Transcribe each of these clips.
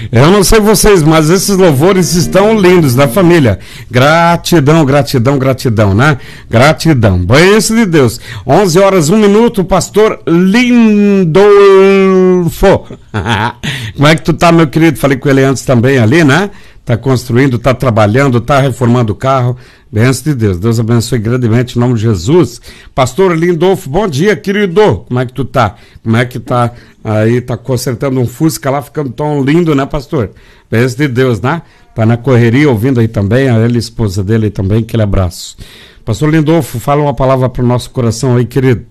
Eu não sei vocês, mas esses louvores estão lindos da família. Gratidão, gratidão, gratidão, né? Gratidão. Bênção de Deus. 11 horas, 1 minuto, pastor Lindolfo. Como é que tu tá, meu querido? Falei com ele antes também ali, né? Tá construindo, tá trabalhando, tá reformando o carro. Bênção de Deus. Deus abençoe grandemente em nome de Jesus. Pastor Lindolfo, bom dia, querido. Como é que tu tá? Como é que tá aí? Tá consertando um Fusca lá, ficando tão lindo, né, pastor? Bênção de Deus, né? Tá na correria, ouvindo aí também, a ele, a esposa dele aí também, aquele abraço. Pastor Lindolfo, fala uma palavra pro nosso coração aí, querido.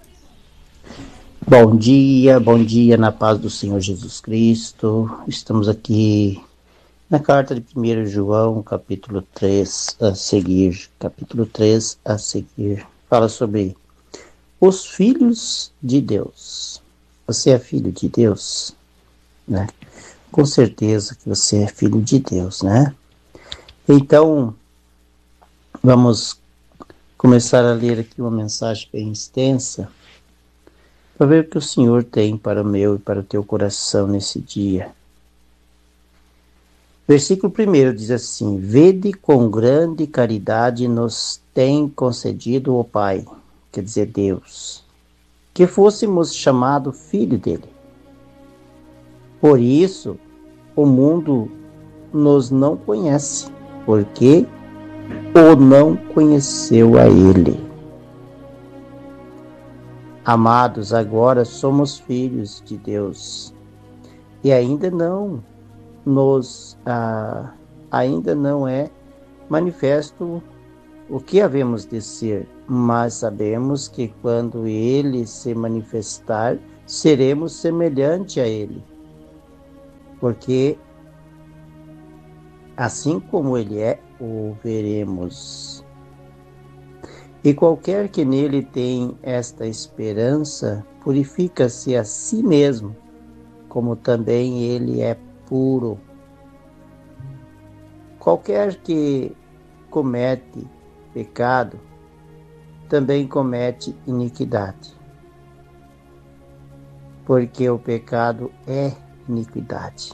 Bom dia na paz do Senhor Jesus Cristo. Estamos aqui na carta de 1 João, capítulo 3 a seguir. Capítulo 3 a seguir. Fala sobre os filhos de Deus. Você é filho de Deus, né? Com certeza que você é filho de Deus, né? Então, vamos começar a ler aqui uma mensagem bem extensa para ver o que o Senhor tem para o meu e para o teu coração nesse dia. Versículo 1 diz assim: Vede quão grande caridade nos tem concedido o Pai, quer dizer Deus, que fôssemos chamados filho dele. Por isso, o mundo nos não conhece, porque o não conheceu a ele. Amados, agora somos filhos de Deus e ainda não é manifesto o que havemos de ser, mas sabemos que quando ele se manifestar, seremos semelhante a ele, porque assim como ele é, o veremos. E qualquer que nele tem esta esperança, purifica-se a si mesmo, como também ele é puro. Qualquer que comete pecado, também comete iniquidade, porque o pecado é iniquidade.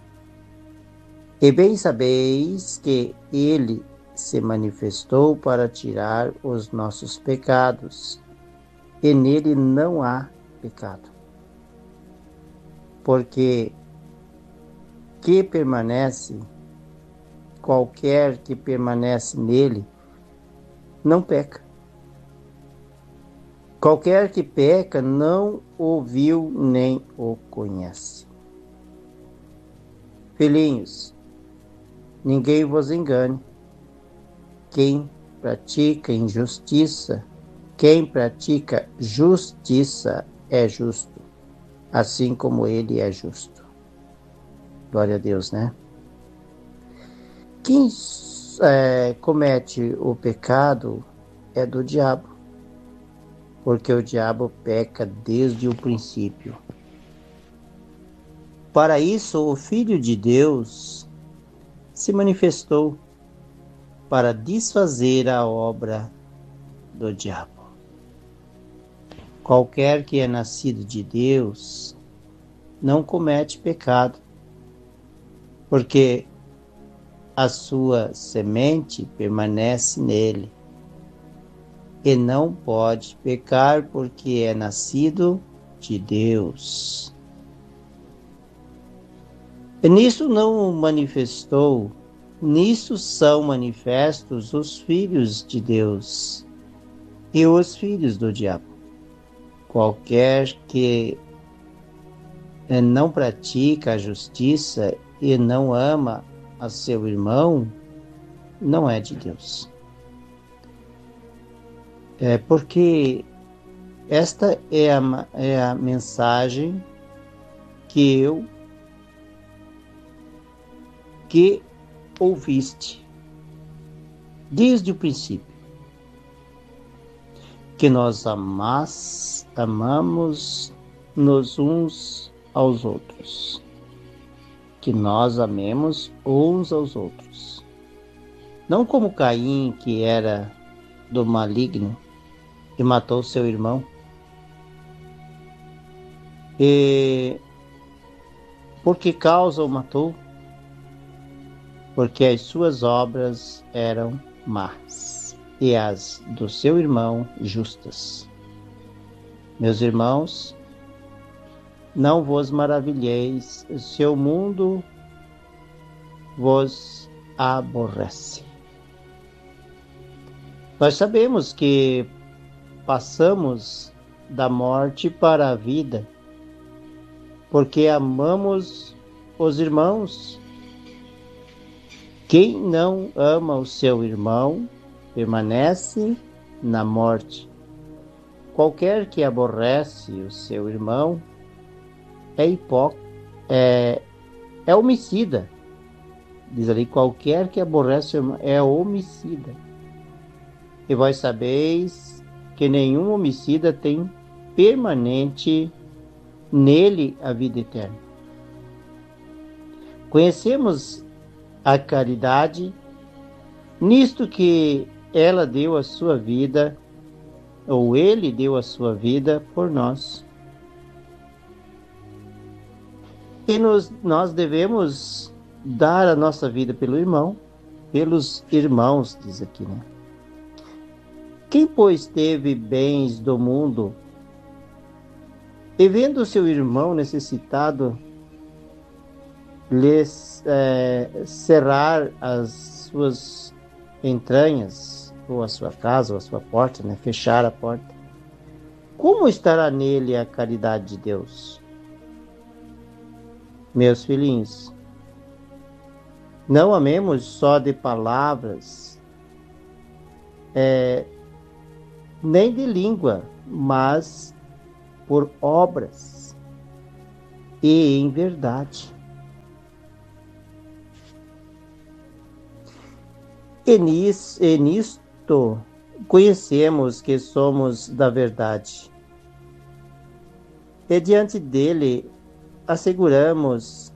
E bem sabeis que ele se manifestou para tirar os nossos pecados, e nele não há pecado. Porque qualquer que permanece nele, não peca. Qualquer que peca não o viu nem o conhece. Filhinhos, ninguém vos engane. Quem pratica justiça é justo, assim como ele é justo. Glória a Deus, né? Quem comete o pecado é do diabo, porque o diabo peca desde o princípio. Para isso, o Filho de Deus se manifestou para desfazer a obra do diabo. Qualquer que é nascido de Deus não comete pecado, porque a sua semente permanece nele, e não pode pecar porque é nascido de Deus. E nisso são manifestos os filhos de Deus e os filhos do diabo. Qualquer que não pratica a justiça e não ama a seu irmão, não é de Deus. Porque esta é a mensagem que ouviste desde o princípio, que nós amamos nos uns aos outros, que nós amemos uns aos outros, não como Caim, que era do maligno e matou seu irmão, e Por que causa o matou? Porque as suas obras eram más e as do seu irmão justas. Meus irmãos, não vos maravilheis se o mundo vos aborrece. Nós sabemos que passamos da morte para a vida, porque amamos os irmãos. Quem não ama o seu irmão permanece na morte. Qualquer que aborrece o seu irmão é homicida. Diz ali, qualquer que aborrece o seu irmão é homicida. E vós sabeis que nenhum homicida tem permanente nele a vida eterna. Conhecemos a caridade nisto que ela deu a sua vida, ou ele deu a sua vida por nós. E nós devemos dar a nossa vida pelo irmão, pelos irmãos, diz aqui, né? Quem, pois, teve bens do mundo e vendo seu irmão necessitado lhes cerrar as suas entranhas, ou a sua casa, ou a sua porta, né? Fechar a porta, como estará nele a caridade de Deus? Meus filhinhos, não amemos só de palavras, nem de língua, mas por obras e em verdade. E nisto conhecemos que somos da verdade. E diante dele asseguramos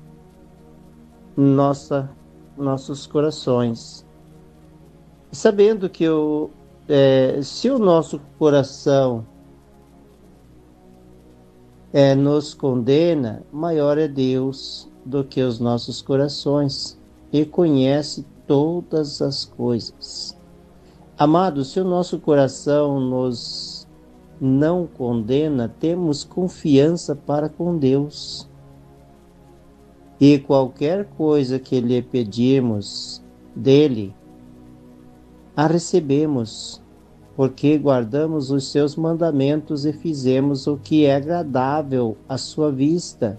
nossos corações, sabendo que se o nosso coração nos condena, maior é Deus do que os nossos corações e conhece todas as coisas. Amados, se o nosso coração nos não condena, temos confiança para com Deus. E qualquer coisa que lhe pedirmos dele, a recebemos, porque guardamos os seus mandamentos e fizemos o que é agradável à sua vista.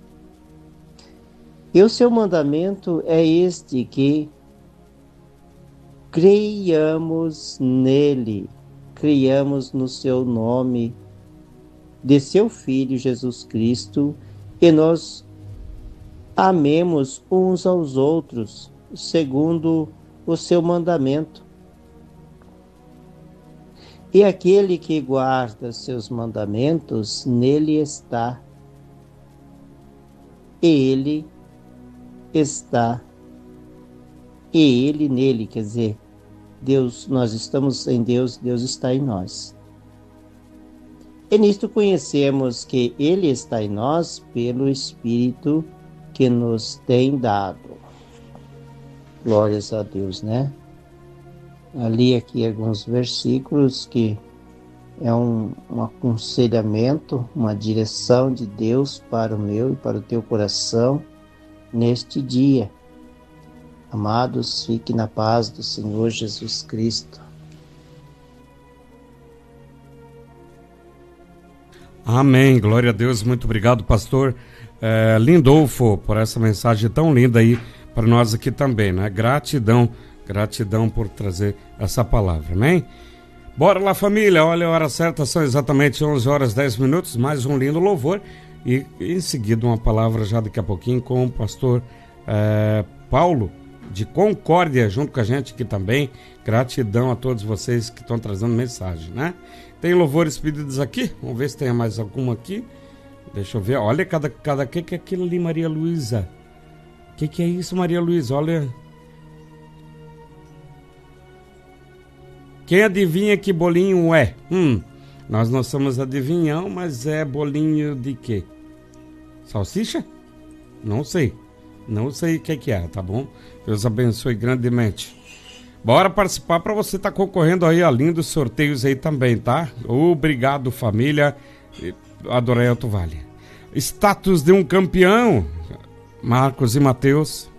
E o seu mandamento é este, que creiamos nele, creiamos no seu nome, de seu Filho Jesus Cristo, e nós amemos uns aos outros, segundo o seu mandamento. E aquele que guarda seus mandamentos, nele está. E ele está. E ele nele, quer dizer, Deus, nós estamos em Deus, Deus está em nós. E nisto conhecemos que ele está em nós pelo Espírito que nos tem dado. Glórias a Deus, né? Ali aqui alguns versículos que é um aconselhamento, uma direção de Deus para o meu e para o teu coração neste dia. Amados, fique na paz do Senhor Jesus Cristo. Amém, glória a Deus, muito obrigado, pastor Lindolfo, por essa mensagem tão linda aí para nós aqui também, né? Gratidão por trazer essa palavra, amém? Bora lá, família, olha a hora certa, são exatamente 11 horas 10 minutos, mais um lindo louvor e em seguida uma palavra já daqui a pouquinho com o pastor Paulo de Concórdia, junto com a gente aqui também. Gratidão a todos vocês que estão trazendo mensagem, né? Tem louvores pedidos aqui, vamos ver se tem mais algum aqui. Deixa eu ver, olha cada que é aquilo ali, Maria Luísa? Que é isso, Maria Luísa? Olha. Quem adivinha que bolinho é? Nós não somos adivinhão, mas é bolinho de quê? Salsicha? Não sei o que é, tá bom? Deus abençoe grandemente. Bora participar para você estar concorrendo aí a lindos sorteios aí também, tá? Obrigado, família Adorelto Vale. Status de um campeão, Marcos e Mateus.